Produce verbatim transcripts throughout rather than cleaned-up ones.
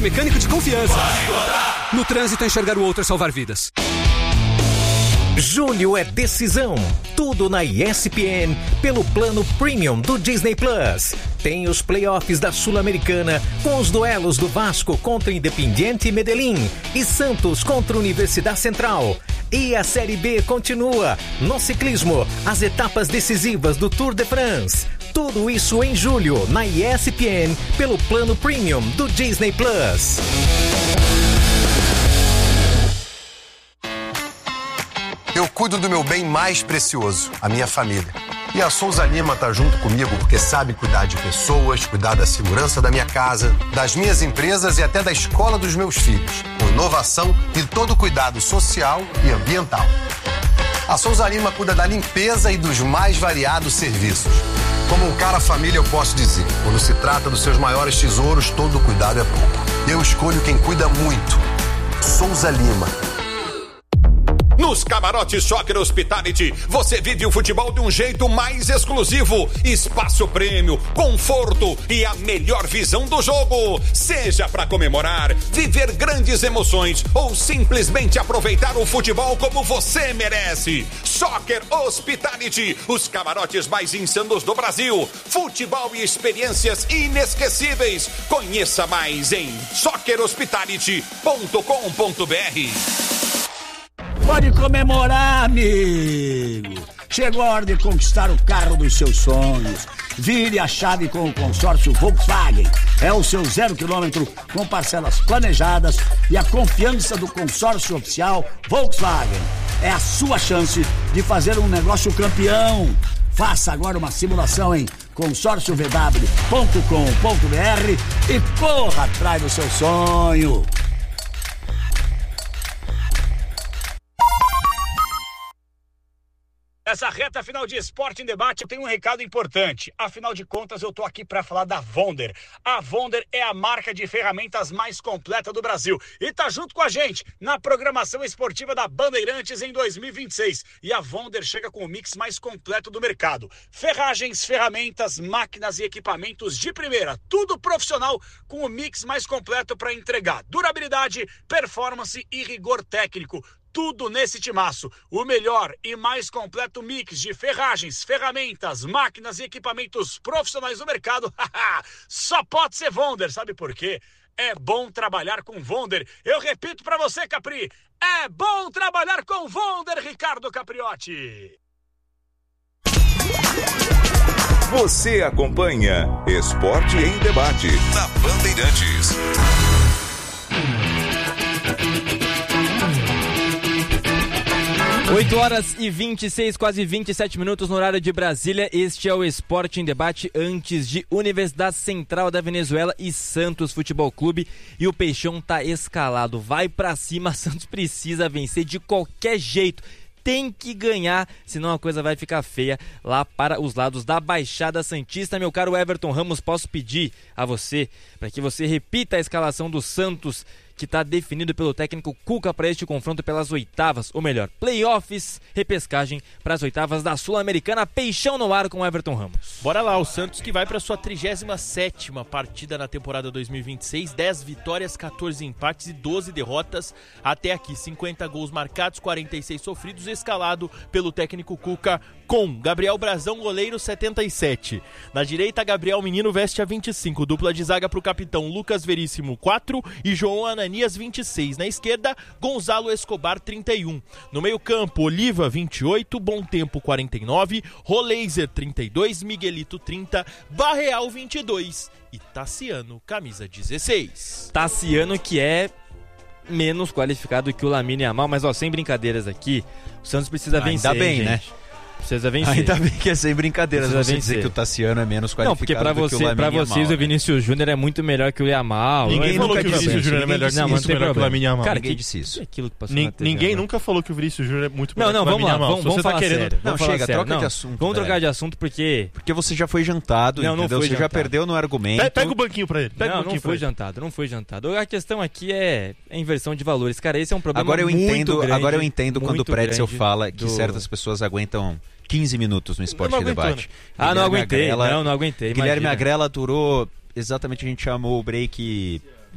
mecânico de confiança. No trânsito, enxergar o outro é salvar vidas. Julho é decisão. Tudo na E S P N pelo plano Premium do Disney Plus. Tem os playoffs da Sul-Americana com os duelos do Vasco contra Independiente Medellín e Santos contra Universidade Central. E a Série B continua. No ciclismo, as etapas decisivas do Tour de France. Tudo isso em julho na E S P N pelo plano Premium do Disney Plus. Eu cuido do meu bem mais precioso, a minha família. E a Souza Lima tá junto comigo porque sabe cuidar de pessoas, cuidar da segurança da minha casa, das minhas empresas e até da escola dos meus filhos, com inovação e todo o cuidado social e ambiental. A Souza Lima cuida da limpeza e dos mais variados serviços. Como um cara família, eu posso dizer, quando se trata dos seus maiores tesouros, todo cuidado é pouco. Eu escolho quem cuida muito. Souza Lima. Nos camarotes Soccer Hospitality, você vive o futebol de um jeito mais exclusivo. Espaço prêmio, conforto e a melhor visão do jogo. Seja para comemorar, viver grandes emoções ou simplesmente aproveitar o futebol como você merece. Soccer Hospitality, os camarotes mais insanos do Brasil. Futebol e experiências inesquecíveis. Conheça mais em soccer hospitality ponto com ponto b r. Pode comemorar, amigo! Chegou a hora de conquistar o carro dos seus sonhos. Vire a chave com o consórcio Volkswagen. É o seu zero quilômetro com parcelas planejadas e a confiança do consórcio oficial Volkswagen. É a sua chance de fazer um negócio campeão. Faça agora uma simulação em consórcio v w ponto com ponto b r e corra atrás do seu sonho. Essa reta final de Esporte em Debate tem um recado importante. Afinal de contas, eu tô aqui para falar da Wonder. A Wonder é a marca de ferramentas mais completa do Brasil e tá junto com a gente na programação esportiva da Bandeirantes em dois mil e vinte e seis. E a Wonder chega com o mix mais completo do mercado. Ferragens, ferramentas, máquinas e equipamentos de primeira. Tudo profissional com o mix mais completo para entregar durabilidade, performance e rigor técnico. Tudo nesse timaço. O melhor e mais completo mix de ferragens, ferramentas, máquinas e equipamentos profissionais do mercado. Só pode ser Wonder, sabe por quê? É bom trabalhar com Wonder. Eu repito pra você, Capri. É bom trabalhar com Wonder, Ricardo Capriotti. Você acompanha Esporte em Debate na Bandeirantes. oito horas e vinte e seis, quase vinte e sete minutos no horário de Brasília. Este é o Esporte em Debate antes de Universidade Central da Venezuela e Santos Futebol Clube. E o Peixão tá escalado, vai pra cima, Santos precisa vencer de qualquer jeito. Tem que ganhar, senão a coisa vai ficar feia lá para os lados da Baixada Santista. Meu caro Everton Ramos, posso pedir a você para que você repita a escalação do Santos, que está definido pelo técnico Cuca para este confronto pelas oitavas, ou melhor, playoffs, repescagem para as oitavas da Sul-Americana. Peixão no ar com Everton Ramos. Bora lá, o Santos que vai para sua trigésima sétima partida na temporada dois mil e vinte e seis, dez vitórias, catorze empates e doze derrotas até aqui, cinquenta gols marcados, quarenta e seis sofridos, escalado pelo técnico Cuca com Gabriel Brazão, goleiro, setenta e sete. Na direita, Gabriel Menino veste a vinte e cinco, dupla de zaga para o capitão Lucas Veríssimo, quatro, e João Ananias, vinte e seis. Na esquerda, Gonzalo Escobar, trinta e um. No meio campo, Oliva, vinte e oito, Bom Tempo, quarenta e nove, Roleiser, trinta e dois, Miguelito, trinta, Barreal, vinte e dois e Tassiano, camisa dezesseis. Tassiano que é menos qualificado que o Lamine Yamal, mas ó, sem brincadeiras aqui, o Santos precisa vencer. Ainda bem, gente. né? Precisa vencer. Ainda bem que é sem brincadeiras Precisa você vencer. dizer que o Tassiano é menos qualificado. Não, porque pra, do você, que o pra Lamine vocês Yamal, o Vinícius Júnior é muito melhor que o Yamal. Ninguém Eu falou nunca que o disse Vinícius isso. Júnior é melhor, Não, que, isso, melhor que o Lamine Yamal. Cara, Ninguém que, disse isso. que aquilo que passou Nin, na T V ninguém agora. nunca falou que o Vinícius Júnior é muito melhor Não, não, que o vamos Lamine lá, Yamal. vamos, Se você vamos falar tá querendo... sério. Não, Vamos falar chega, sério. troca não, de assunto. Vamos André. trocar de assunto porque... Porque você já foi jantado, Não, não entendeu? foi Você já jantado. perdeu no argumento. Pe- Pega o banquinho pra ele. Pega não, o banquinho não pra foi ele. jantado, não foi jantado. A questão aqui é a inversão de valores. Cara, esse é um problema Agora eu muito entendo, grande. agora eu entendo quando o muito Pretzel grande fala que do- certas pessoas aguentam quinze minutos no Esporte não de aguentou, Debate. né? Ah, não Guilherme aguentei. Agrela- Não, não aguentei. Guilherme imagina. Agrela durou, exatamente, a gente chamou o break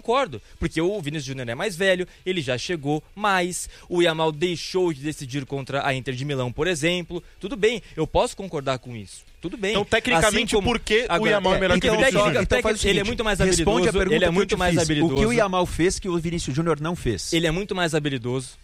concordo, porque o Vinícius Júnior é mais velho, ele já chegou mais, o Yamal deixou de decidir contra a Inter de Milão, por exemplo. Tudo bem, eu posso concordar com isso. Tudo bem. Então, tecnicamente, assim como... por que o Agora, Yamal é melhor então, que o Vinícius Júnior? Então, faz o seguinte, ele é muito mais responde habilidoso. a pergunta Ele é que eu muito te mais fiz. habilidoso. O que o Yamal fez que o Vinícius Júnior não fez? Ele é muito mais habilidoso.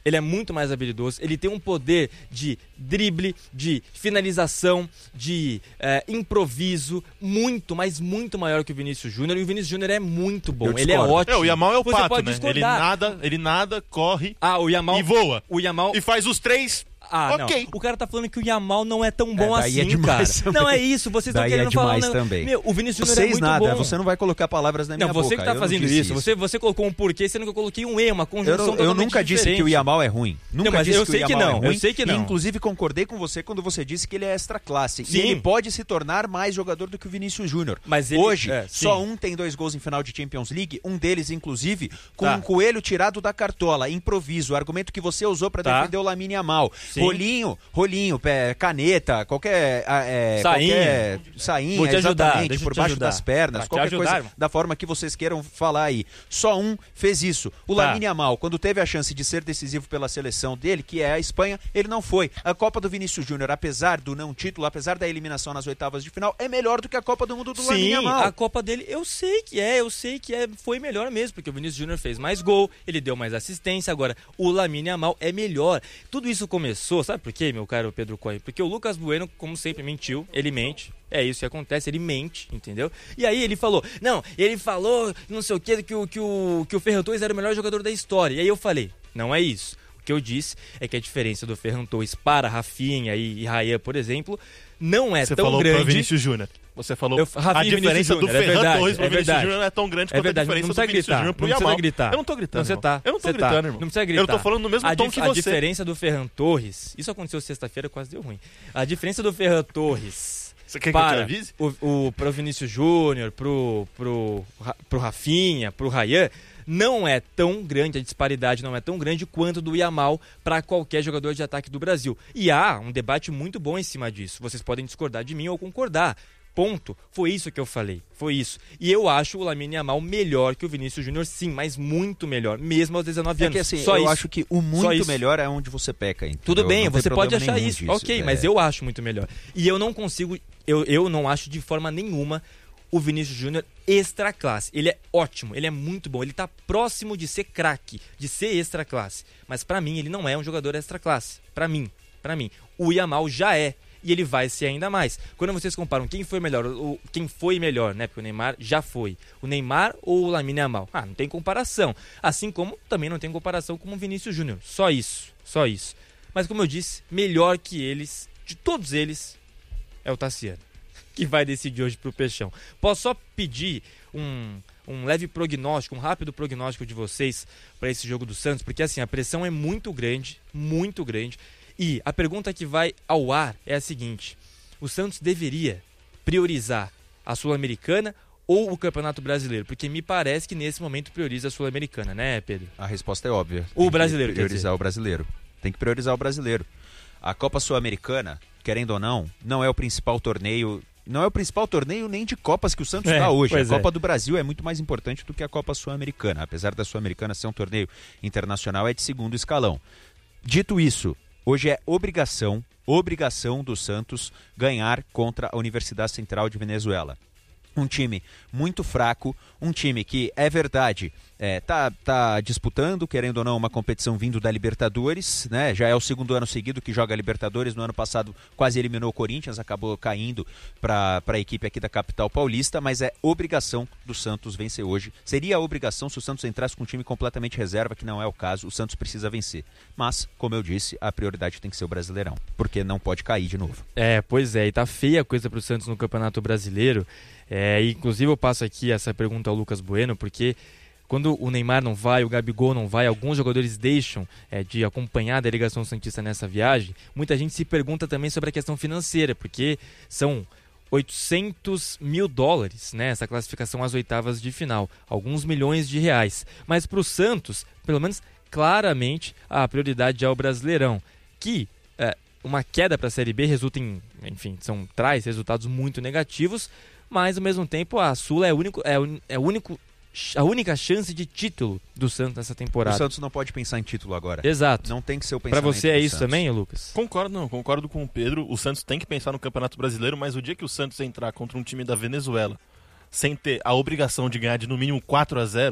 Ele é muito mais habilidoso, ele tem um poder de drible, de finalização, de é, improviso, muito, mas muito maior que o Vinícius Júnior. E o Vinícius Júnior é muito bom, ele é ótimo. É, o Yamal é o Você pato, pode né? discordar. Ele nada, ele nada, corre ah, o Yamal, e voa. O Yamal... E faz os três... Ah, ok. Não. O cara tá falando que o Yamal não é tão bom é, daí assim, é demais cara. Também. Não é isso, vocês estão querendo é demais falar... também. Meu, o Vinícius Júnior Vocês é muito nada, bom. você não vai colocar palavras na minha não, boca. Você que tá eu fazendo isso. isso. Você, você colocou um porquê, sendo que eu coloquei um E, uma conjunção Eu, eu nunca diferente. disse que o Yamal é ruim. Nunca não, mas disse eu que sei o que Yamal não, é ruim. eu sei que não. E, inclusive, concordei com você quando você disse que ele é extra classe. Sim. E ele pode se tornar mais jogador do que o Vinícius Júnior. Mas ele, Hoje, é, só um tem dois gols em final de Champions League, um deles, inclusive, com tá. um coelho tirado da cartola, improviso, argumento que você usou pra tá. defender o Lamine Yamal. Sim. Rolinho, rolinho, pé, caneta, qualquer... É, sainha. Qualquer sainha, Vou te ajudar, exatamente, deixa por eu te baixo ajudar. das pernas, Pra te qualquer ajudar, coisa irmão. da forma que vocês queiram falar aí. Só um fez isso. O Tá. Lamine Yamal, quando teve a chance de ser decisivo pela seleção dele, que é a Espanha, ele não foi. A Copa do Vinícius Júnior, apesar do não título, apesar da eliminação nas oitavas de final, é melhor do que a Copa do Mundo do Lamine Sim, Yamal. a Copa dele, eu sei que é, eu sei que é, foi melhor mesmo, porque o Vinícius Júnior fez mais gol, ele deu mais assistência, agora o Lamine Yamal é melhor. Tudo isso começou, sabe por quê, meu caro Pedro Coy? Porque o Lucas Bueno, como sempre, mentiu, ele mente. É isso que acontece, ele mente, entendeu? E aí ele falou, não, ele falou, não sei o que, que o, que o, que o Ferran Torres era o melhor jogador da história. E aí eu falei, não é isso. O que eu disse é que a diferença do Ferran Torres para Rafinha e, e Ryan, por exemplo, não é Você tão falou grande. Para Vinícius Júnior. Você falou Eu, Rafinha a diferença do Júnior, Ferran é verdade, Torres pro é Vinícius verdade. Júnior não é tão grande É quanto verdade, a diferença não do precisa Vinícius gritar, Júnior pro não precisa Yamal. gritar. Eu não tô gritando. Não, você irmão. tá. Eu não tô você gritando, tá. irmão. Não precisa gritar. Eu tô falando no mesmo a tom dif- que a você. diferença do Ferran Torres, isso aconteceu sexta-feira, quase deu ruim. A diferença do Ferran Torres Você quer que para eu te avise? o, o, pro Vinícius Júnior, pro, pro, pro Rafinha, pro Ryan, não é tão grande, a disparidade não é tão grande quanto do Yamal para qualquer jogador de ataque do Brasil. E há um debate muito bom em cima disso. Vocês podem discordar de mim ou concordar. Ponto. Foi isso que eu falei. Foi isso. E eu acho o Lamine Yamal melhor que o Vinícius Júnior, sim, mas muito melhor, mesmo aos dezenove É anos. que assim, Só eu isso. acho que o Só muito isso. melhor é onde você peca, entendeu? Tudo bem, Não tem você pode problema achar nenhum isso. disso, ok, é. mas eu acho muito melhor. E eu não consigo, eu, eu não acho de forma nenhuma o Vinícius Júnior extra classe. Ele é ótimo, ele é muito bom, ele tá próximo de ser craque, de ser extra classe. Mas pra mim ele não é um jogador extra classe. Pra mim, pra mim. O Yamal já é. E ele vai ser ainda mais. Quando vocês comparam quem foi melhor, o, quem foi melhor, né? Porque o Neymar já foi. O Neymar ou o Lamine Yamal? Ah, não tem comparação. Assim como também não tem comparação com o Vinícius Júnior. Só isso, só isso. Mas como eu disse, melhor que eles, de todos eles, é o Tassiano, que vai decidir hoje pro Peixão. Posso só pedir um, um leve prognóstico, um rápido prognóstico de vocês para esse jogo do Santos? Porque assim, a pressão é muito grande, muito grande. E a pergunta que vai ao ar é a seguinte: o Santos deveria priorizar a Sul-Americana ou o Campeonato Brasileiro? Porque me parece que nesse momento prioriza a Sul-Americana, né, Pedro? A resposta é óbvia. O Tem brasileiro, que quer priorizar dizer. o brasileiro. Tem que priorizar o brasileiro. A Copa Sul-Americana, querendo ou não, não é o principal torneio, não é o principal torneio nem de Copas que o Santos É, está hoje. A pois é. Copa do Brasil é muito mais importante do que a Copa Sul-Americana. Apesar da Sul-Americana ser um torneio internacional, é de segundo escalão. Dito isso, hoje é obrigação, obrigação do Santos ganhar contra a Universidade Central de Venezuela. Um time muito fraco, um time que, é verdade, é, tá, tá disputando, querendo ou não, uma competição vindo da Libertadores, né? Já é o segundo ano seguido que joga a Libertadores. No ano passado quase eliminou o Corinthians, acabou caindo para a equipe aqui da capital paulista, mas é obrigação do Santos vencer hoje. Seria a obrigação se o Santos entrasse com um time completamente reserva, que não é o caso. O Santos precisa vencer. Mas, como eu disse, a prioridade tem que ser o Brasileirão, porque não pode cair de novo. É, pois é, e tá feia a coisa pro Santos no Campeonato Brasileiro. É, inclusive eu passo aqui essa pergunta ao Lucas Bueno, porque quando o Neymar não vai, o Gabigol não vai, alguns jogadores deixam é, de acompanhar a delegação santista nessa viagem. Muita gente se pergunta também sobre a questão financeira, porque são oitocentos mil dólares, né, essa classificação às oitavas de final, alguns milhões de reais. Mas para o Santos, pelo menos claramente, a prioridade é o Brasileirão, que é, uma queda para a Série B resulta em, enfim, são, traz resultados muito negativos, mas ao mesmo tempo a Sula é, o único, é, o, é o único, a única chance de título do Santos nessa temporada. O Santos não pode pensar em título agora. Exato. Não tem que ser o Pra pensamento você é do isso Santos. também, Lucas? Concordo, não. Concordo com o Pedro. O Santos tem que pensar no Campeonato Brasileiro, mas o dia que o Santos entrar contra um time da Venezuela sem ter a obrigação de ganhar de no mínimo quatro a zero,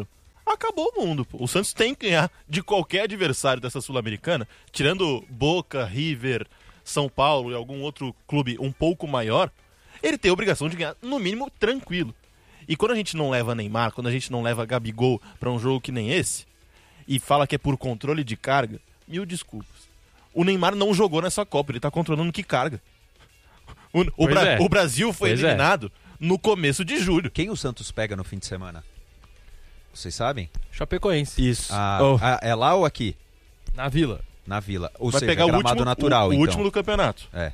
acabou o mundo. Pô. O Santos tem que ganhar de qualquer adversário dessa Sul-Americana, tirando Boca, River, São Paulo e algum outro clube um pouco maior, ele tem a obrigação de ganhar, no mínimo, tranquilo. E quando a gente não leva Neymar, quando a gente não leva Gabigol pra um jogo que nem esse, e fala que é por controle de carga, mil desculpas. O Neymar não jogou nessa Copa, ele tá controlando que carga. O, o, Bra- é. o Brasil foi Pois eliminado é. no começo de julho. Quem o Santos pega no fim de semana? Vocês sabem? Chapecoense. Isso. Ah, Oh. ah, é lá ou aqui? Na Vila. Na Vila. Ou Vai seja, pegar o gramado último, natural, o, o então. último do campeonato. É.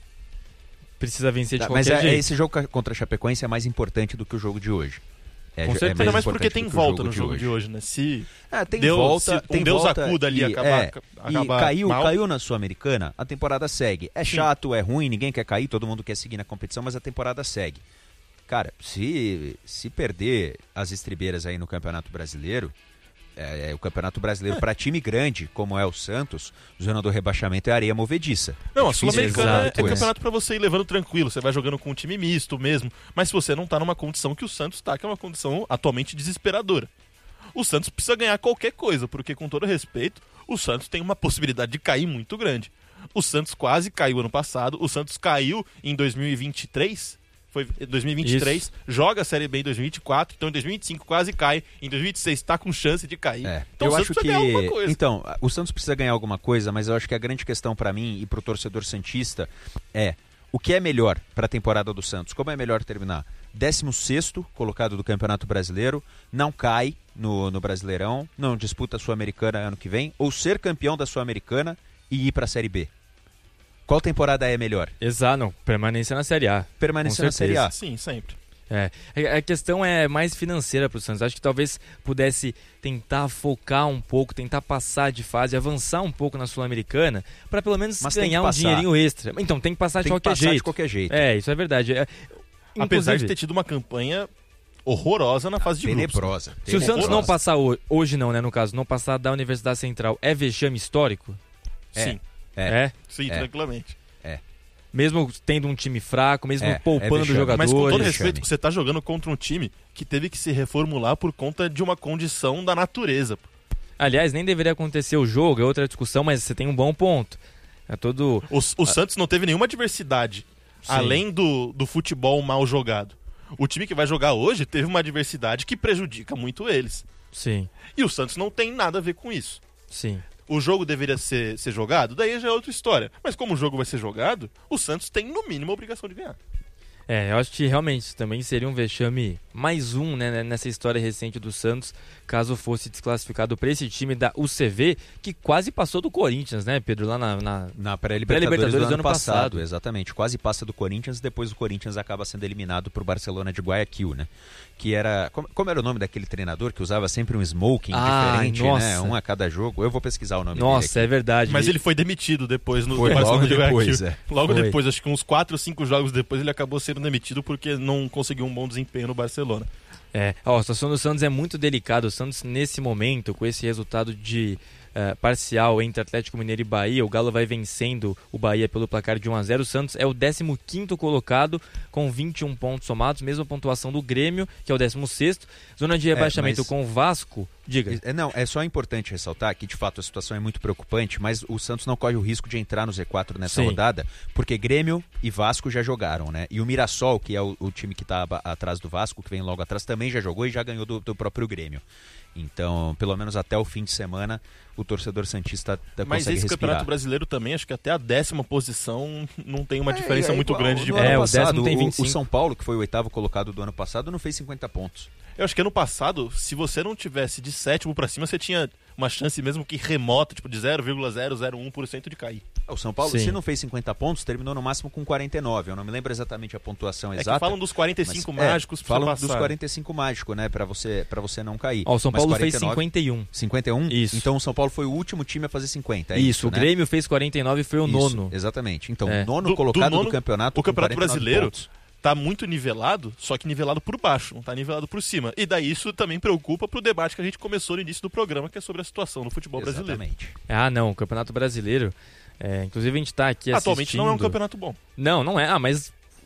Precisa vencer de Tá, qualquer mas é, jeito. esse jogo contra a Chapecoense é mais importante do que o jogo de hoje. É, Com é certeza, mais mas porque importante tem do que o volta jogo no de jogo hoje. de hoje, né? Se É, tem Deus, volta, se um tem Deus volta acuda ali e, acabar, é, acabar e caiu, mal. caiu na Sul-Americana, a temporada segue. É Sim. chato, é ruim, ninguém quer cair, todo mundo quer seguir na competição, mas a temporada segue. Cara, se, se perder as estribeiras aí no Campeonato Brasileiro, é, é, o Campeonato Brasileiro para time grande, como é o Santos, zona do rebaixamento é areia movediça. Não, é a Sul-Americana é, é Exato, campeonato pra você ir levando tranquilo. Você vai jogando com um time misto mesmo. Mas se você não tá numa condição que o Santos tá, que é uma condição atualmente desesperadora. O Santos precisa ganhar qualquer coisa, porque com todo respeito, o Santos tem uma possibilidade de cair muito grande. O Santos quase caiu ano passado, o Santos caiu em dois mil e vinte e três, foi dois mil e vinte e três, Isso. joga a Série B em dois mil e vinte e quatro, então em dois mil e vinte e cinco quase cai, em dois mil e vinte e seis tá com chance de cair. É, então eu o acho Santos que precisa ganhar alguma coisa. então o Santos precisa ganhar alguma coisa, mas eu acho que a grande questão para mim e para o torcedor santista é o que é melhor para a temporada do Santos. Como é melhor terminar? décimo sexto colocado do Campeonato Brasileiro, não cai no, no Brasileirão, não disputa a Sul-Americana ano que vem, ou ser campeão da Sul-Americana e ir para a Série B. Qual temporada é melhor? Exato, não. Permanência na Série A. Permanência Com na Série A. Sim, sempre. É, a questão é mais financeira para o Santos. Acho que talvez pudesse tentar focar um pouco, tentar passar de fase, avançar um pouco na Sul-Americana, para pelo menos Mas tem ganhar que um passar. dinheirinho extra. Então tem que passar, Tem de, que qualquer passar jeito. de qualquer jeito. É, isso é verdade. É, Apesar inclusive, de ter tido uma campanha horrorosa na fase de grupos. Tenebrosa. se o Santos Horrorosa. não passar hoje, hoje não, né, no caso, não passar da Universidade Central, é vexame histórico? Sim, É. É? sim, É. tranquilamente. Mesmo tendo um time fraco, mesmo É, é poupando vexame. jogadores. Mas com todo Vexame. respeito, você tá jogando contra um time que teve que se reformular por conta de uma condição da natureza. pô. Aliás, nem deveria acontecer o jogo, é outra discussão, mas você tem um bom ponto. É todo... O, o Santos não teve nenhuma adversidade, Sim. além do, do futebol mal jogado. O time que vai jogar hoje teve uma adversidade que prejudica muito eles. Sim, E o Santos não tem nada a ver com isso. sim. O jogo deveria ser, ser jogado, daí já é outra história. Mas como o jogo vai ser jogado, o Santos tem no mínimo a obrigação de ganhar. É, eu acho que realmente também seria um vexame, mais um, né, nessa história recente do Santos, caso fosse desclassificado para esse time da U C V, que quase passou do Corinthians, né, Pedro, lá na... na... Na pré-libertadores Pré-Libertadores do ano do ano passado, passado. exatamente. Quase passa do Corinthians, depois o Corinthians acaba sendo eliminado por Barcelona de Guayaquil, né? Que era... Como, como era o nome daquele treinador que usava sempre um smoking Ah, diferente, nossa. né? Um a cada jogo. Eu vou pesquisar o nome Nossa, dele é verdade. Mas ele foi demitido depois no Foi, Barcelona logo de Guayaquil. depois, é. Logo Foi. depois, acho que uns quatro ou cinco jogos depois, ele acabou sendo demitido porque não conseguiu um bom desempenho no Barcelona. É, ó, a situação do Santos é muito delicada. O Santos, nesse momento, com esse resultado de eh, parcial entre Atlético Mineiro e Bahia, o Galo vai vencendo o Bahia pelo placar de um a zero. O Santos é o décimo quinto colocado, com vinte e um pontos somados, mesma pontuação do Grêmio, que é o décimo sexto. Zona de rebaixamento mas- com o Vasco, diga. É, não, é só importante ressaltar que, de fato, a situação é muito preocupante, mas o Santos não corre o risco de entrar no Z quatro nessa Sim. rodada, porque Grêmio e Vasco já jogaram, né? E o Mirassol, que é o, o time que está atrás do Vasco, que vem logo atrás, também já jogou e já ganhou do, do próprio Grêmio. Então, pelo menos até o fim de semana, o torcedor santista consegue Mas esse respirar. campeonato brasileiro também, acho que até a décima posição não tem uma É, diferença é muito igual. grande de No É, ano o passado, décimo tem o- vinte e cinco. O São Paulo, que foi o oitavo colocado do ano passado, não fez cinquenta pontos. Eu acho que ano passado, se você não tivesse de sétimo pra cima, você tinha uma chance mesmo que remota, tipo de zero vírgula zero zero um por cento de cair. O São Paulo, Sim. se não fez cinquenta pontos, terminou no máximo com quarenta e nove. Eu não me lembro exatamente a pontuação É exata. que falam dos quarenta e cinco mas, mágicos é, pra falam passar. dos quarenta e cinco mágicos, né, para você para você não cair. Ó, o São Mas Paulo fez quarenta e nove cinquenta e um. cinquenta e um? Isso. Então o São Paulo foi o último time a fazer cinquenta, é isso, isso, o né? Grêmio fez quarenta e nove e foi o Isso, nono. Exatamente. Então, É. nono Do- do colocado do, nono, campeonato o Campeonato com quarenta e nove Brasileiro pontos. tá muito nivelado, só que nivelado por baixo, não tá nivelado por cima. E daí isso também preocupa pro debate que a gente começou no início do programa, que é sobre a situação no futebol brasileiro. Exatamente. Ah, não, o Campeonato Brasileiro, é, inclusive a gente tá aqui Atualmente assistindo... não é um campeonato bom. Não, não é. Ah, mas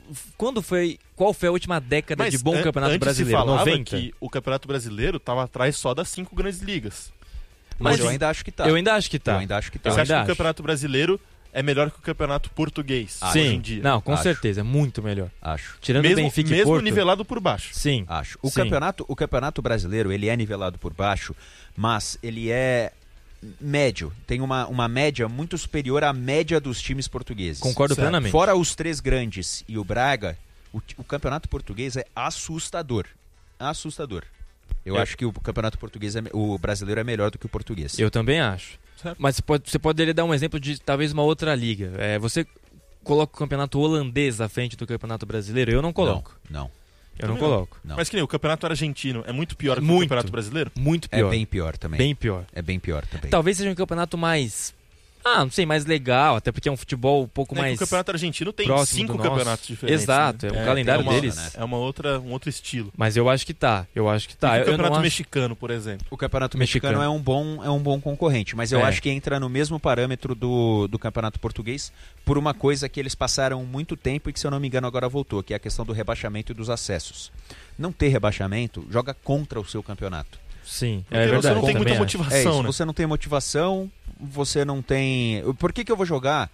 quando foi, qual foi a última década Mas de bom an- campeonato antes brasileiro? se falava noventa? que o campeonato brasileiro estava atrás só das cinco grandes ligas. Mas, Mas eu ainda acho que tá. Eu ainda acho que tá. Eu ainda acho que tá. Você Eu acha ainda que o acho. campeonato brasileiro é melhor que o campeonato português Ah, Sim, hoje em dia? não, com Acho. certeza, é muito melhor. Acho. Tirando mesmo Benfica e mesmo Porto. nivelado por baixo. Sim, Acho. O Sim. campeonato, o campeonato brasileiro, ele é nivelado por baixo, mas ele é médio. Tem uma, uma média muito superior à média dos times portugueses. concordo Certo. plenamente. Fora os três grandes e o Braga, o, o campeonato português é assustador. Assustador. Eu É. acho que o campeonato português, é, me- o brasileiro é melhor do que o português. Eu também acho. Certo. Mas você, pode, você poderia dar um exemplo de talvez uma outra liga. É, você coloca o campeonato holandês à frente do campeonato brasileiro? Eu não coloco. Não, não. Eu não Também não. coloco. Não. Mas que nem o campeonato argentino é muito pior que o Muito. campeonato brasileiro? Muito É pior. bem pior também. Bem pior. É bem pior também. Talvez seja um campeonato mais... Ah, não sei, mais legal, até porque é um futebol um pouco É que mais o campeonato argentino tem próximo cinco do nosso. campeonatos diferentes. Exato, né? é o calendário uma, deles. É uma outra, um outro estilo. Mas eu acho que tá, eu acho que tá. E Eu- o eu campeonato não acho... mexicano, por exemplo. O campeonato Mexicano. mexicano, é um bom, é um bom concorrente, mas eu É. acho que entra no mesmo parâmetro do, do campeonato português por uma coisa que eles passaram muito tempo e que, se eu não me engano, agora voltou, que é a questão do rebaixamento e dos acessos. Não ter rebaixamento joga contra o seu campeonato. Sim, Porque é você verdade. não tem eu muita também acho. É motivação, isso, né? você não tem motivação, você não tem... Por que, que eu vou jogar?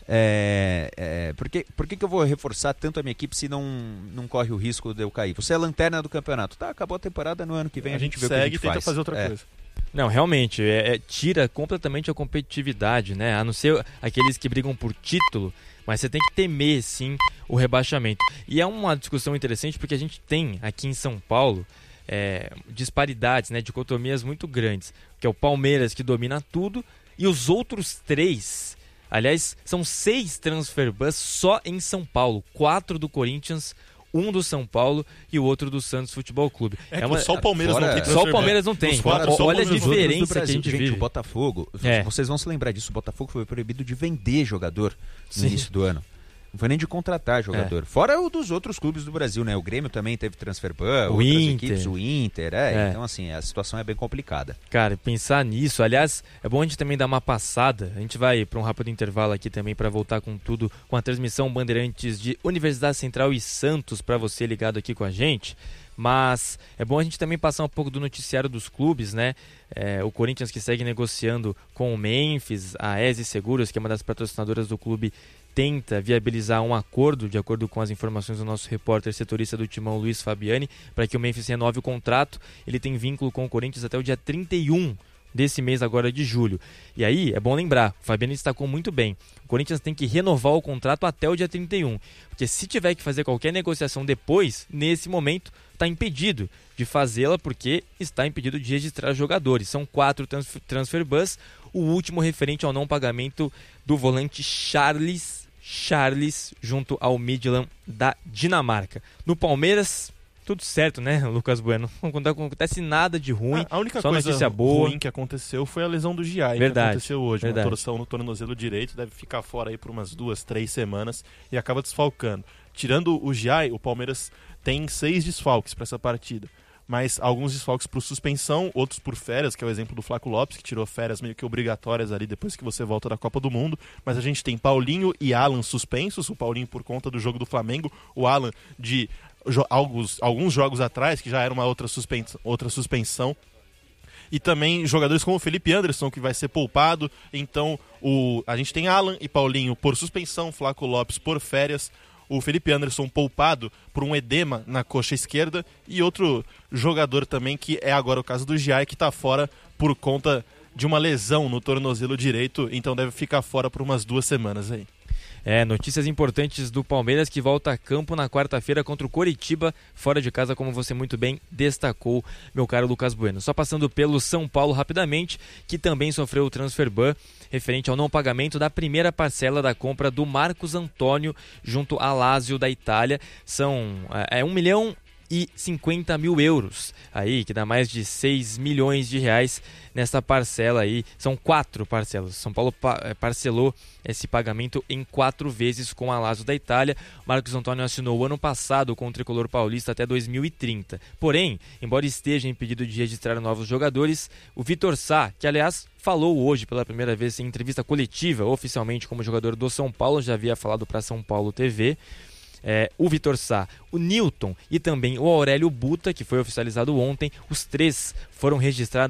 É, é, por que, por que, que eu vou reforçar tanto a minha equipe se não, não corre o risco de eu cair? Você é a lanterna do campeonato. Tá, acabou a temporada, no ano que vem a, a gente gente vê o que a segue gente e tenta faz. fazer outra É. coisa. Não, realmente, é, é- tira completamente a competitividade, né? A não ser aqueles que brigam por título, mas você tem que temer, sim, o rebaixamento. E é uma discussão interessante porque a gente tem aqui em São Paulo é, disparidades, né? Dicotomias muito grandes, que é o Palmeiras que domina tudo e os outros três, aliás, são seis transfer bus só em São Paulo, quatro do Corinthians, um do São Paulo e o outro do Santos Futebol Clube. É, que uma- só o Palmeiras fora- não tem Só o transfer Palmeiras ban. não tem. Os quatro, Olha só olha a os outros do diferença que a Brasil. gente Gente, vive. o Botafogo, É. vocês vão se lembrar disso, o Botafogo foi proibido de vender jogador no Sim. início do ano. Não foi nem de contratar jogador. Fora o dos outros clubes do Brasil, né? O Grêmio também teve transfer ban, O outras Inter. equipes, o Inter, é. É. Então, assim, a situação é bem complicada. Cara, pensar nisso, aliás, é bom a gente também dar uma passada. A gente vai para um rápido intervalo aqui também para voltar com tudo, com a transmissão Bandeirantes de Universidade Central e Santos para você ligado aqui com a gente. Mas é bom a gente também passar um pouco do noticiário dos clubes, né? É, o Corinthians que segue negociando com o Memphis, a E S E Seguros, que é uma das patrocinadoras do clube, tenta viabilizar um acordo, de acordo com as informações do nosso repórter setorista do Timão, Luiz Fabiani, para que o Memphis renove o contrato. Ele tem vínculo com o Corinthians até o dia trinta e um desse mês agora de julho. E aí, é bom lembrar, o Fabiani destacou muito bem, o Corinthians tem que renovar o contrato até o dia trinta e um, porque se tiver que fazer qualquer negociação depois, nesse momento, está impedido de fazê-la, porque está impedido de registrar jogadores. São quatro trans- transfer bus, o último referente ao não pagamento do volante Charles, Charles junto ao Midland da Dinamarca. No Palmeiras, tudo certo, né, Lucas Bueno? Não acontece nada de ruim, A única só coisa notícia boa. ruim que aconteceu foi a lesão do Giai, que Verdade, aconteceu hoje. verdade. Uma torção no tornozelo direito, deve ficar fora aí por umas duas, três semanas e acaba desfalcando. Tirando o Giai, o Palmeiras tem seis desfalques para essa partida. Mas alguns desfalques por suspensão, outros por férias, que é o exemplo do Flaco Lopes, que tirou férias meio que obrigatórias ali depois que você volta da Copa do Mundo. Mas a gente tem Paulinho e Alan suspensos, o Paulinho por conta do jogo do Flamengo, o Alan de jo- alguns, alguns jogos atrás, que já era uma outra, suspen- outra suspensão. E também jogadores como o Felipe Anderson, que vai ser poupado. Então o, a gente tem Alan e Paulinho por suspensão, Flaco Lopes por férias, o Felipe Anderson poupado por um edema na coxa esquerda e outro jogador também, que é agora o caso do Giai, que está fora por conta de uma lesão no tornozelo direito, então deve ficar fora por umas duas semanas aí. É, notícias importantes do Palmeiras, que volta a campo na quarta-feira contra o Coritiba, fora de casa, como você muito bem destacou, meu caro Lucas Bueno. Só passando pelo São Paulo rapidamente, que também sofreu o transfer ban referente ao não pagamento da primeira parcela da compra do Marcos Antônio junto à Lazio da Itália. São é, um milhão e cinquenta mil euros, aí, que dá mais de seis milhões de reais nessa parcela aí. São quatro parcelas. São Paulo pa- parcelou esse pagamento em quatro vezes com a Lazio da Itália. Marcos Antônio assinou o ano passado com o tricolor paulista até dois mil e trinta. Porém, embora esteja impedido de registrar novos jogadores, o Vitor Sá, que aliás falou hoje pela primeira vez em entrevista coletiva, oficialmente como jogador do São Paulo, já havia falado para São Paulo T V, é, o Vitor Sá, o Newton e também o Aurélio Buta, que foi oficializado ontem. Os três foram registrados